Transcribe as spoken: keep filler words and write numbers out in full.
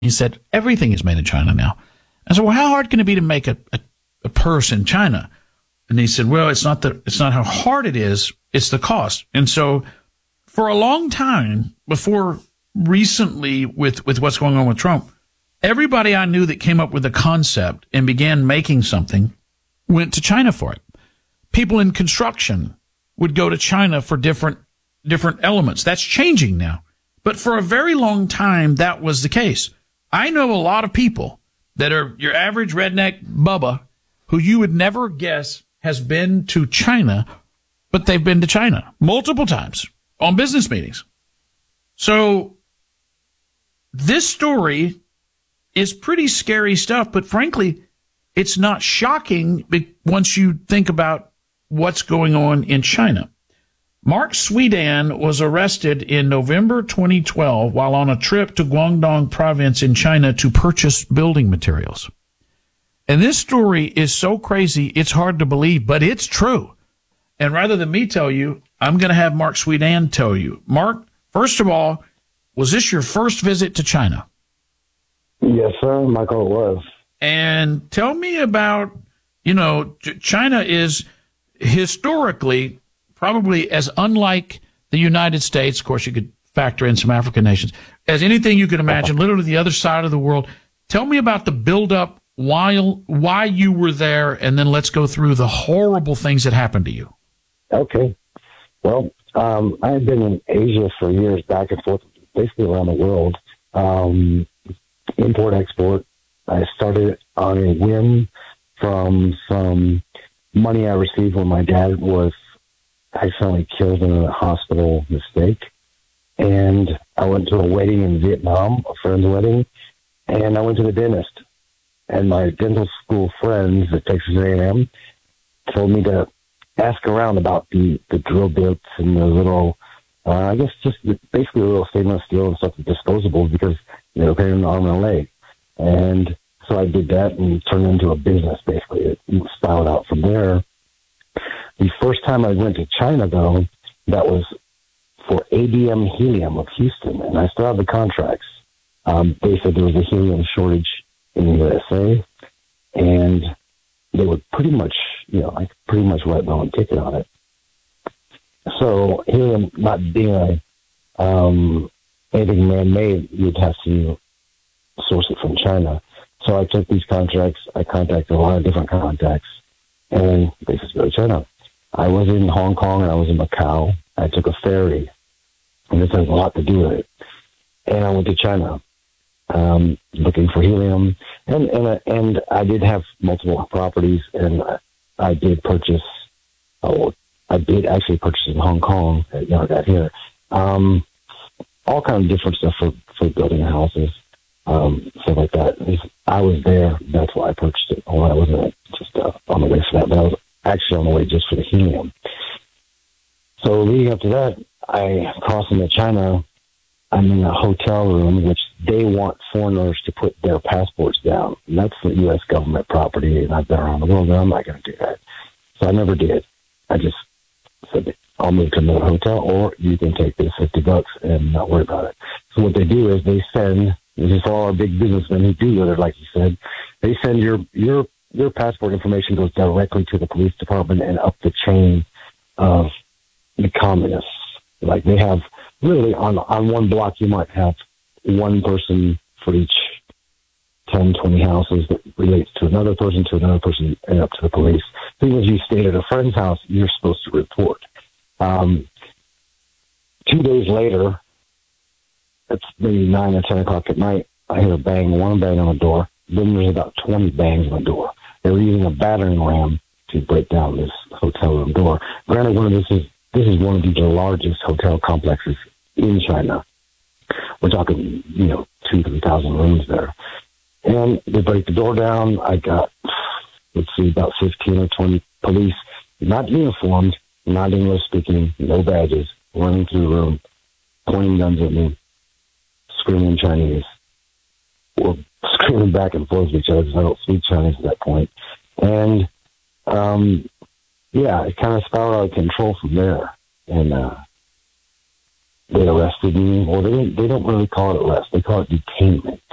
He said, everything is made in China now. I said, well, how hard can it be to make a, a, a purse in China? And he said, well, it's not the, it's not how hard it is, it's the cost. And so for a long time, before recently with, with what's going on with Trump, everybody I knew that came up with a concept and began making something went to China for it. People in construction would go to China for different, different elements. That's changing now. But for a very long time, that was the case. I know a lot of people that are your average redneck Bubba who you would never guess has been to China, but they've been to China multiple times on business meetings. So this story is pretty scary stuff, but frankly, it's not shocking once you think about what's going on in China. Mark Swedan was arrested in November twenty twelve while on a trip to Guangdong province in China to purchase building materials. And this story is so crazy, it's hard to believe, but it's true. And rather than me tell you, I'm going to have Mark Swedan tell you. Mark, first of all, was this your first visit to China? Yes, sir, Michael, it was. And tell me about, you know, China is historically probably as unlike the United States, of course you could factor in some African nations, as anything you could imagine, literally the other side of the world. Tell me about the buildup, why, why you were there, and then let's go through the horrible things that happened to you. Okay. Well, um, I had been in Asia for years, back and forth, basically around the world. Um, import, export. I started on a whim from some money I received when my dad was accidentally killed in a hospital mistake. And I went to a wedding in Vietnam, a friend's wedding, and I went to the dentist. And my dental school friends at Texas A and M told me to ask around about the, the drill bits and the little, uh, I guess just the, basically a little stainless steel and stuff, the disposables, because they were paying an arm and a leg. And so I did that and turned it into a business, basically. It spiraled out from there. The first time I went to China, though, that was for A D M Helium of Houston, and I still have the contracts. Um, they said there was a helium shortage in the U S A, and they would pretty much, you know, I could pretty much write my own ticket on it. So helium not being a, um, anything man-made, you'd have to source it from China. So I took these contracts, I contacted a lot of different contacts, and they just go to China. I was in Hong Kong and I was in Macau. I took a ferry, and this has a lot to do with it. And I went to China, um, looking for helium, and and uh, and I did have multiple properties, and I, I did purchase. Oh, I did actually purchase in Hong Kong. You know, I got here, um, all kind of different stuff for for building houses, um, stuff like that. I was there. That's why I purchased it. Well, I wasn't just uh, on the way for that, but I was actually on the way just for the helium. So leading up to that, I crossed into China. I'm in a hotel room, which they want foreigners to put their passports down. And that's the U S government property, and I've been around the world, and I'm not going to do that. So I never did. I just said, I'll move to another hotel, or you can take this fifty bucks and not worry about it. So what they do is they send, this is for all our big businessmen who do it, like you said, they send your, your, your passport information goes directly to the police department and up the chain of the communists. Like they have literally on on one block, you might have one person for each ten, twenty houses that relates to another person, to another person, and up to the police. Thing is, you stayed at a friend's house, you're supposed to report. Um, two days later, it's maybe nine or ten o'clock at night, I hear a bang, one bang on the door. Then there's about twenty bangs on the door. They were using a battering ram to break down this hotel room door. Granted, one of this is this is one of the largest hotel complexes in China. We're talking, you know, two, three thousand rooms there. And they break the door down. I got, let's see, about fifteen or twenty police, not uniformed, not English speaking, no badges, running through the room, pointing guns at me, screaming Chinese, or screaming back and forth with each other because I don't speak Chinese at that point. And, um, yeah, it kind of spiraled out of control from there. And, uh, they arrested me. Well, they, they don't really call it arrest. They call it detainment.